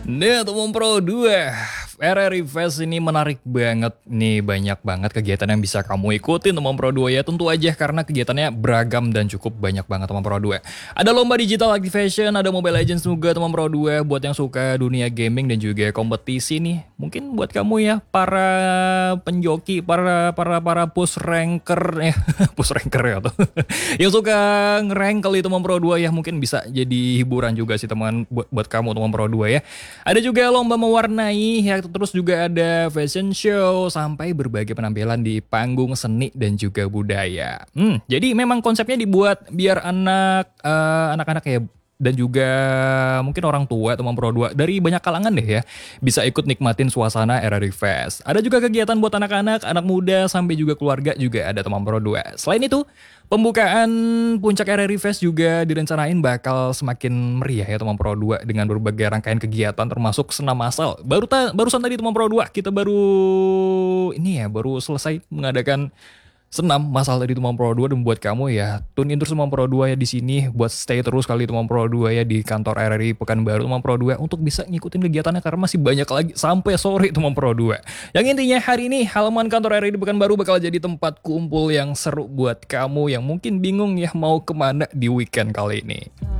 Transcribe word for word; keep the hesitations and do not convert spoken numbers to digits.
Nah, Teman Pro dua, R R I Fest ini menarik banget nih, banyak banget kegiatan yang bisa kamu ikutin Teman Pro dua ya. Tentu aja karena kegiatannya beragam dan cukup banyak banget Teman Pro dua. Ada lomba digital activation, ada Mobile Legends juga Teman Pro dua buat yang suka dunia gaming dan juga kompetisi nih. Mungkin buat kamu ya, para penjoki, para para para push ranker ya, push ranker ya tuh. Yang suka ngerank kali Teman Pro dua ya, mungkin bisa jadi hiburan juga sih teman buat buat kamu Teman Pro dua ya. Ada juga lomba mewarnai ya, terus juga ada fashion show sampai berbagai penampilan di panggung seni dan juga budaya. Hmm, jadi memang konsepnya dibuat biar anak eh, anak-anak ya dan juga mungkin orang tua Teman Pro dua dari banyak kalangan deh ya bisa ikut nikmatin suasana R R I Fest. Ada juga kegiatan buat anak-anak, anak muda sampai juga keluarga juga ada Teman Pro dua. Selain itu, pembukaan puncak R R I Fest juga direncanain bakal semakin meriah ya Teman Pro dua dengan berbagai rangkaian kegiatan termasuk senam massal. Baru ta barusan tadi Teman Pro dua kita baru ini ya baru selesai mengadakan senam massal tadi Teman Pro dua, dan buat kamu ya tune in terus Teman Pro dua ya di sini buat stay terus kali Teman Pro dua ya di kantor R R I Pekanbaru Teman Pro dua untuk bisa ngikutin kegiatannya karena masih banyak lagi sampai sore Teman Pro dua. Yang intinya hari ini halaman kantor R R I di Pekanbaru bakal jadi tempat kumpul yang seru buat kamu yang mungkin bingung ya mau kemana di weekend kali ini.